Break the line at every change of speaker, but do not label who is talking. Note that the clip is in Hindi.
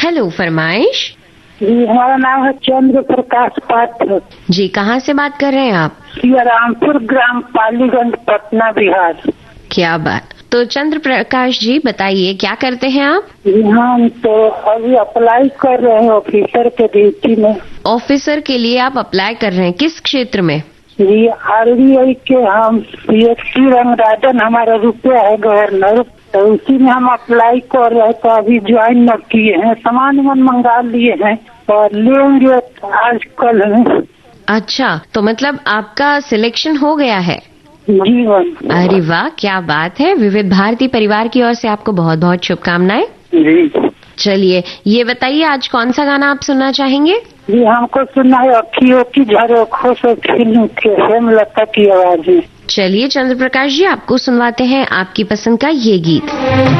हेलो, फरमाइश।
जी, हमारा नाम है चंद्र प्रकाश पात्र।
जी, कहाँ से बात कर रहे हैं आप?
रामपुर ग्राम, पालीगंज, पटना, बिहार।
क्या बात। तो चंद्र प्रकाश जी बताइए, क्या करते हैं आप?
जी, हम तो अभी अप्लाई कर रहे हैं ऑफिसर के ड्यूटी में।
ऑफिसर के लिए आप अप्लाई कर रहे हैं, किस क्षेत्र में?
जी, RBI के हम CSP रंगराजन हमारा रुपया है गवर्नर, तो उसी में हम अप्लाई कर रहे हैं। तो अभी ज्वाइन न किए हैं, सामान मंगा लिए हैं और लेंगे आज कल में।
अच्छा, तो मतलब आपका सिलेक्शन हो गया है?
जी
अरे वाह, क्या बात है। विविध भारती परिवार की ओर से आपको बहुत बहुत शुभकामनाएं।
जी।
चलिए, ये बताइए आज कौन सा गाना आप सुनना चाहेंगे?
जी, हमको सुनना है अखियों की झरोखों से फिल्म के हेमलता की आवाज में।
चलिए चंद्र प्रकाश जी, आपको सुनवाते हैं आपकी पसंद का ये गीत।